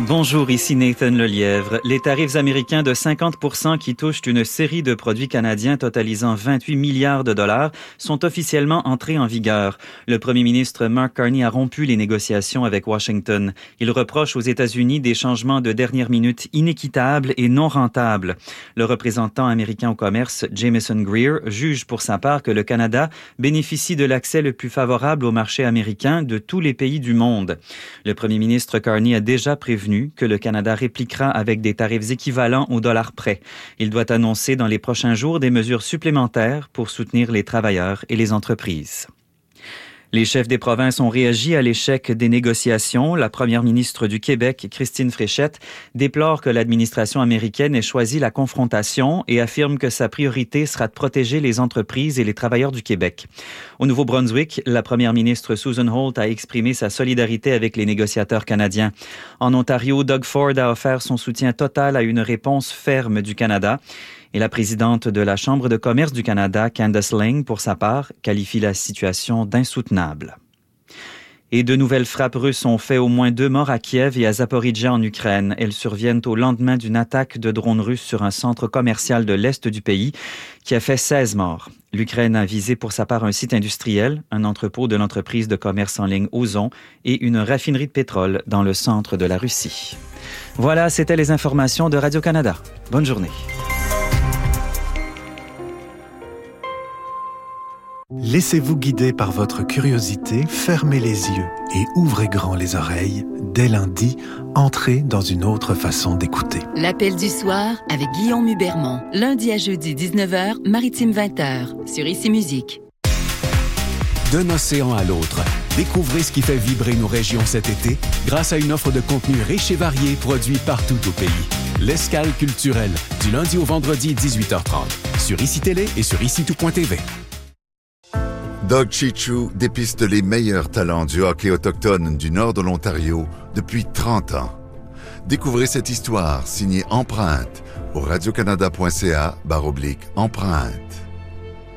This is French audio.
Bonjour, ici Nathan Lelièvre. Les tarifs américains de 50% qui touchent une série de produits canadiens totalisant 28 milliards de dollars sont officiellement entrés en vigueur. Le premier ministre Mark Carney a rompu les négociations avec Washington. Il reproche aux États-Unis des changements de dernière minute inéquitables et non rentables. Le représentant américain au commerce, Jameson Greer, juge pour sa part que le Canada bénéficie de l'accès le plus favorable au marché américain de tous les pays du monde. Le premier ministre Carney a déjà prévenu que le Canada répliquera avec des tarifs équivalents au dollar près. Il doit annoncer dans les prochains jours des mesures supplémentaires pour soutenir les travailleurs et les entreprises. Les chefs des provinces ont réagi à l'échec des négociations. La première ministre du Québec, Christine Fréchette, déplore que l'administration américaine ait choisi la confrontation et affirme que sa priorité sera de protéger les entreprises et les travailleurs du Québec. Au Nouveau-Brunswick, la première ministre Susan Holt a exprimé sa solidarité avec les négociateurs canadiens. En Ontario, Doug Ford a offert son soutien total à une réponse ferme du Canada. Et la présidente de la Chambre de commerce du Canada, Candace Lang, pour sa part, qualifie la situation d'insoutenable. Et de nouvelles frappes russes ont fait au moins 2 morts à Kiev et à Zaporijjia en Ukraine. Elles surviennent au lendemain d'une attaque de drones russes sur un centre commercial de l'Est du pays qui a fait 16 morts. L'Ukraine a visé pour sa part un site industriel, un entrepôt de l'entreprise de commerce en ligne Ozon et une raffinerie de pétrole dans le centre de la Russie. Voilà, c'était les informations de Radio-Canada. Bonne journée. Laissez-vous guider par votre curiosité, fermez les yeux et ouvrez grand les oreilles. Dès lundi, entrez dans une autre façon d'écouter. L'appel du soir avec Guillaume Hubermont. Lundi à jeudi 19h, Maritime 20h, sur Ici Musique. D'un océan à l'autre, découvrez ce qui fait vibrer nos régions cet été grâce à une offre de contenu riche et varié produit partout au pays. L'Escale culturelle, du lundi au vendredi 18h30, sur ICI Télé et sur ICI2.tv. Doug Chichu dépiste les meilleurs talents du hockey autochtone du nord de l'Ontario depuis 30 ans. Découvrez cette histoire signée Empreinte au radiocanada.ca/empreinte.